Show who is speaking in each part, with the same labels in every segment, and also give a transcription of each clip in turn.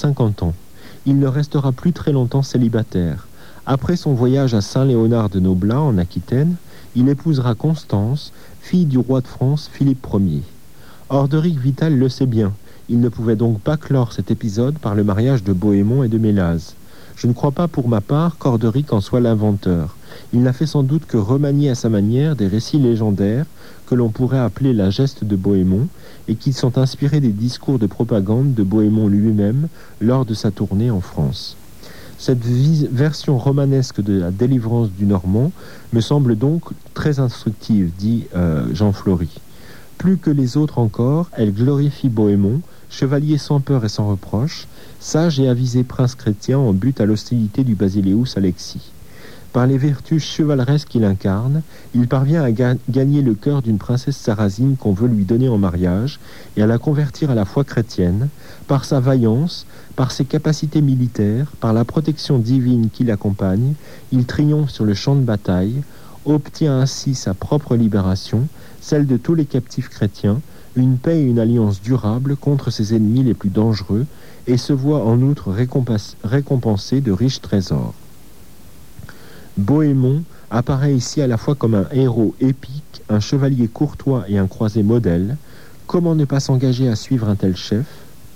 Speaker 1: 50 ans. Il ne restera plus très longtemps célibataire. Après son voyage à Saint-Léonard de Noblat, en Aquitaine, il épousera Constance, fille du roi de France Philippe Ier. Orderic Vital le sait bien. Il ne pouvait donc pas clore cet épisode par le mariage de Bohémond et de Mélase. Je ne crois pas pour ma part qu'Orderic en soit l'inventeur. Il n'a fait sans doute que remanier à sa manière des récits légendaires que l'on pourrait appeler la geste de Bohémond et qui sont inspirés des discours de propagande de Bohémond lui-même lors de sa tournée en France. Cette version romanesque de la délivrance du Normand me semble donc très instructive, dit Jean Flory. Plus que les autres encore, elle glorifie Bohémond, chevalier sans peur et sans reproche, sage et avisé prince chrétien en butte à l'hostilité du basileus Alexis. Par les vertus chevaleresques qu'il incarne, il parvient à gagner le cœur d'une princesse sarrasine qu'on veut lui donner en mariage et à la convertir à la foi chrétienne, par sa vaillance, par ses capacités militaires, par la protection divine qui l'accompagne, il triomphe sur le champ de bataille, obtient ainsi sa propre libération, celle de tous les captifs chrétiens, une paix et une alliance durables contre ses ennemis les plus dangereux, et se voit en outre récompensé de riches trésors. Bohémond apparaît ici à la fois comme un héros épique, un chevalier courtois et un croisé modèle. Comment ne pas s'engager à suivre un tel chef ?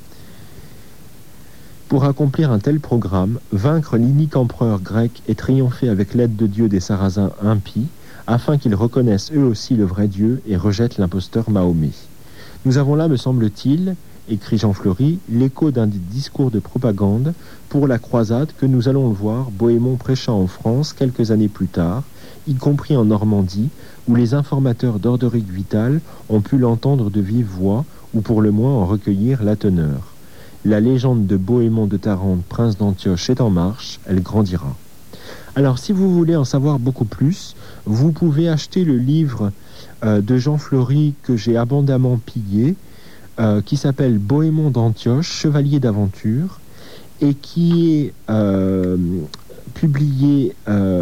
Speaker 1: Pour accomplir un tel programme, vaincre l'inique empereur grec et triompher avec l'aide de Dieu des Sarrasins impies, afin qu'ils reconnaissent eux aussi le vrai Dieu et rejettent l'imposteur Mahomet. Nous avons là, me semble-t-il, écrit Jean Flory, l'écho d'un des discours de propagande pour la croisade que nous allons le voir, Bohémond prêcha en France quelques années plus tard, y compris en Normandie, où les informateurs d'Orderic Vital ont pu l'entendre de vive voix, ou pour le moins en recueillir la teneur. La légende de Bohémond de Tarente, prince d'Antioche, est en marche, elle grandira. Alors, si vous voulez en savoir beaucoup plus, vous pouvez acheter le livre de Jean Flory que j'ai abondamment pillé, qui s'appelle Bohémond d'Antioche, chevalier d'aventure, et qui est publié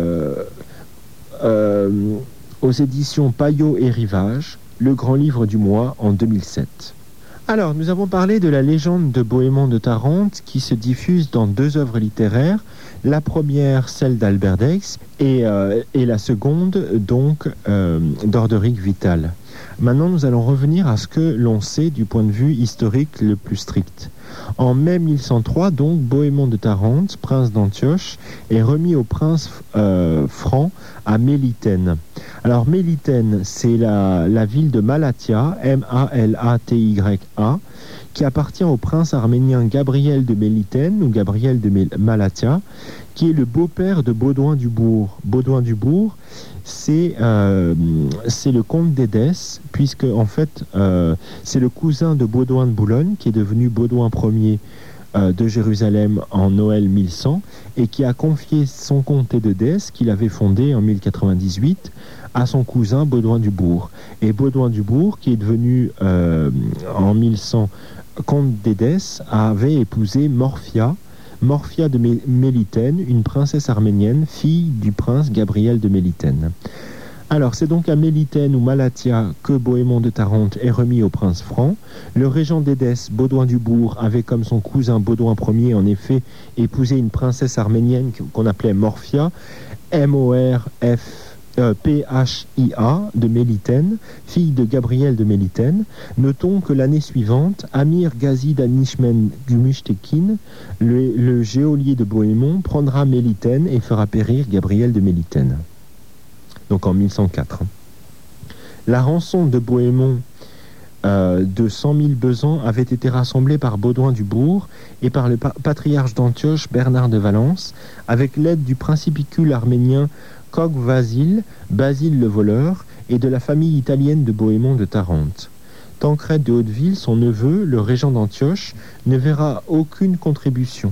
Speaker 1: aux éditions Payot et Rivage, le grand livre du mois en 2007. Alors, nous avons parlé de la légende de Bohémond de Tarente qui se diffuse dans 2 œuvres littéraires. La première, celle d'Albert d'Aix, et la seconde, donc, d'Orderic Vital. Maintenant, nous allons revenir à ce que l'on sait du point de vue historique le plus strict. En mai 1103, donc, Bohémond de Tarente, prince d'Antioche, est remis au prince franc à Mélitène. Alors, Mélitène, c'est la ville de Malatia, M-A-L-A-T-Y-A, qui appartient au prince arménien Gabriel de Mélitène, ou Gabriel de Malatia, qui est le beau-père de Baudouin du Bourg. Baudouin du Bourg, c'est le comte d'Édesse, puisque en fait c'est le cousin de Baudouin de Boulogne, qui est devenu Baudouin Ier de Jérusalem en Noël 1100, et qui a confié son comté d'Édesse, qu'il avait fondé en 1098, à son cousin Baudouin du Bourg. Et Baudouin du Bourg, qui est devenu en 1100 comte d'Édesse, avait épousé Morphia de Mélitène, une princesse arménienne, fille du prince Gabriel de Mélitène. Alors, c'est donc à Mélitène ou Malatia que Bohémond de Tarente est remis au prince franc. Le régent d'Édesse, Baudouin du Bourg, avait comme son cousin Baudouin Ier, en effet, épousé une princesse arménienne qu'on appelait Morphia, P-H-I-A, de Mélitène, fille de Gabriel de Mélitène. Notons que l'année suivante, Amir Ghazi Danishmen Gümüştekin, le geôlier de Bohémond, prendra Mélitène et fera périr Gabriel de Mélitène. Donc en 1104. La rançon de Bohémond de 100 000 besants avait été rassemblée par Baudouin du Bourg et par le patriarche d'Antioche Bernard de Valence, avec l'aide du principicule arménien Cog Basile le voleur, et de la famille italienne de Bohémond de Tarente. Tancrède de Hauteville, son neveu, le régent d'Antioche, ne verra aucune contribution.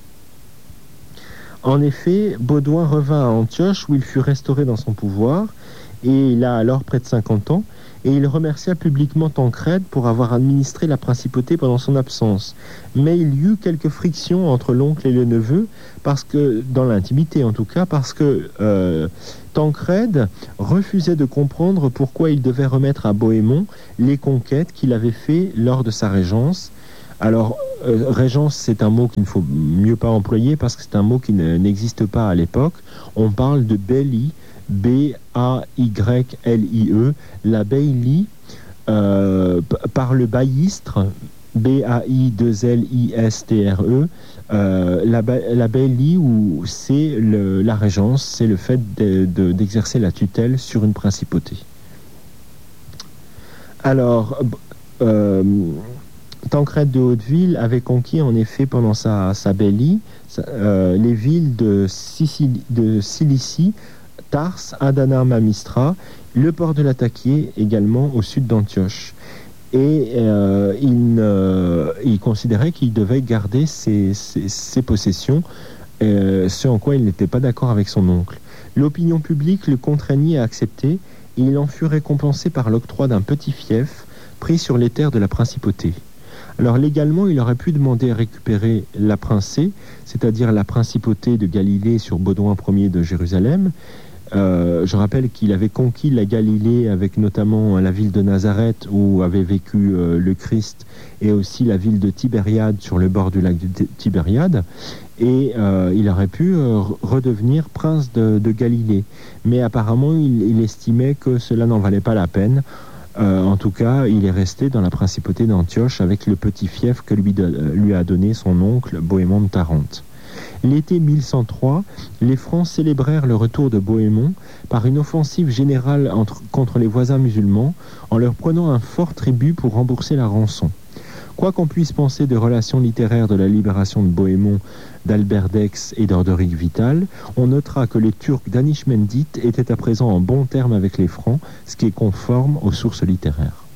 Speaker 1: En effet, Baudouin revint à Antioche où il fut restauré dans son pouvoir, et il a alors près de 50 ans, et il remercia publiquement Tancrède pour avoir administré la principauté pendant son absence. Mais il y eut quelques frictions entre l'oncle et le neveu, parce que, dans l'intimité en tout cas, parce que Tancrède refusait de comprendre pourquoi il devait remettre à Bohémond les conquêtes qu'il avait faites lors de sa régence, Alors, régence, c'est un mot qu'il ne faut mieux pas employer parce que c'est un mot qui n'existe pas à l'époque. On parle de baillie, B-A-Y-L-I-E. La baillie, par le baillistre, B-A-I-2-L-I-S-T-R-E, la baillie, c'est la régence, c'est le fait d'exercer la tutelle sur une principauté. Alors, Tancrède de Hauteville avait conquis en effet pendant sa baillie les villes de Cilicie, Tarse, Adana, Mamistra, le port de Latakié également au sud d'Antioche. Et il considérait qu'il devait garder ses possessions, ce en quoi il n'était pas d'accord avec son oncle. L'opinion publique le contraignit à accepter et il en fut récompensé par l'octroi d'un petit fief pris sur les terres de la principauté. Alors légalement, il aurait pu demander à récupérer la princée, c'est-à-dire la principauté de Galilée sur Baudouin Ier de Jérusalem. Je rappelle qu'il avait conquis la Galilée avec notamment la ville de Nazareth où avait vécu le Christ et aussi la ville de Tibériade sur le bord du lac de Tibériade. Et il aurait pu redevenir prince de Galilée. Mais apparemment, il estimait que cela n'en valait pas la peine. En tout cas, il est resté dans la principauté d'Antioche avec le petit fief que lui a donné son oncle Bohémond de Tarente. L'été 1103, les Francs célébrèrent le retour de Bohémond par une offensive générale contre les voisins musulmans en leur prenant un fort tribut pour rembourser la rançon. Quoi qu'on puisse penser des relations littéraires de la libération de Bohémond, d'Albert d'Aix et d'Orderic Vital, on notera que les Turcs d'Anishmendit étaient à présent en bons termes avec les Francs, ce qui est conforme aux sources littéraires.